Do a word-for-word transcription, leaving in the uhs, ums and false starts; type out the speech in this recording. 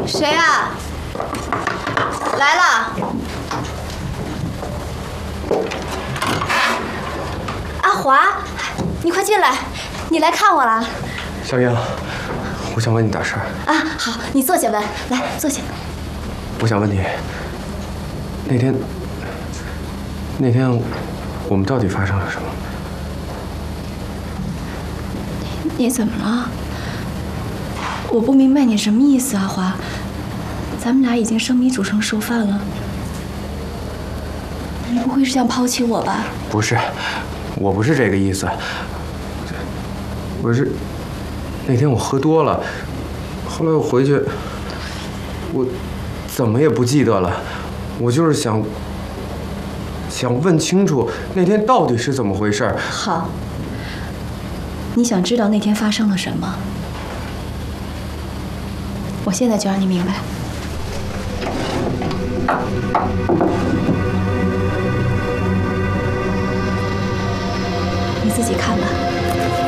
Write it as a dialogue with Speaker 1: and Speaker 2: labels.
Speaker 1: 谁啊？来了。阿华，你快进来，你来看我了。
Speaker 2: 小英，我想问你点事儿。
Speaker 1: 啊，好，你坐下问。来，坐下。
Speaker 2: 我想问你，那天，那天我们到底发生了什么？
Speaker 1: 你怎么了？我不明白你什么意思，阿华。咱们俩已经生米煮成熟饭了，你不会是想抛弃我吧？
Speaker 2: 不是，我不是这个意思。我是那天我喝多了，后来我回去，我怎么也不记得了。我就是想想问清楚那天到底是怎么回事。
Speaker 1: 好，你想知道那天发生了什么？我现在就让你明白。你自己看吧。